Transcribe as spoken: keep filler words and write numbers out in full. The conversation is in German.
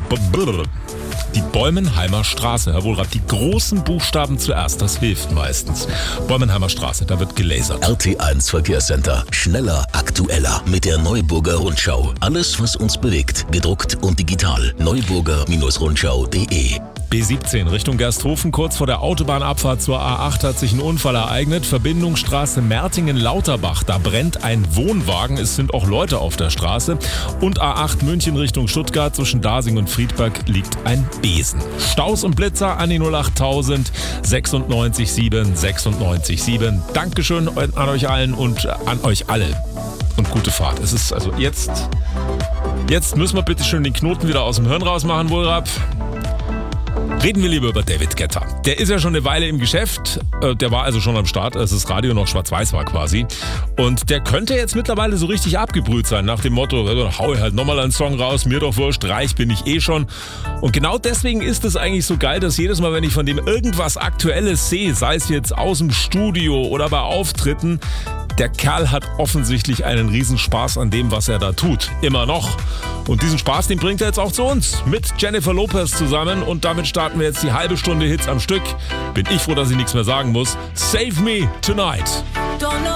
Die Bäumenheimer Straße, Herr Wohlrath, die großen Buchstaben zuerst, das hilft meistens. Bäumenheimer Straße, da wird gelasert. R T eins Verkehrscenter. Schneller, aktueller mit der Neuburger Rundschau. Alles, was uns bewegt, gedruckt und digital. neuburger Rundschau punkt de. B siebzehn Richtung Gersthofen, kurz vor der Autobahnabfahrt zur A acht hat sich ein Unfall ereignet. Verbindungsstraße Mertingen-Lauterbach, da brennt ein Wohnwagen, es sind auch Leute auf der Straße. Und A acht München Richtung Stuttgart, zwischen Dasing und Friedberg liegt ein Besen. Staus und Blitzer an die null acht tausend sechsundneunzig sieben sechsundneunzig sieben. Dankeschön an euch allen und an euch alle. Und gute Fahrt. Es ist also jetzt, jetzt müssen wir bitte schön den Knoten wieder aus dem Hirn rausmachen, Wohlrath. Reden wir lieber über David Guetta. Der ist ja schon eine Weile im Geschäft. Der war also schon am Start, als das Radio noch schwarz-weiß war quasi. Und der könnte jetzt mittlerweile so richtig abgebrüht sein. Nach dem Motto, hau ich halt nochmal einen Song raus, mir doch wurscht, reich bin ich eh schon. Und genau deswegen ist es eigentlich so geil, dass jedes Mal, wenn ich von dem irgendwas Aktuelles sehe, sei es jetzt aus dem Studio oder bei Auftritten, der Kerl hat offensichtlich einen Riesenspaß an dem, was er da tut. Immer noch. Und diesen Spaß, den bringt er jetzt auch zu uns. Mit Jennifer Lopez zusammen. Und damit starten wir jetzt die halbe Stunde Hits am Stück. Bin ich froh, dass ich nichts mehr sagen muss. Save Me Tonight.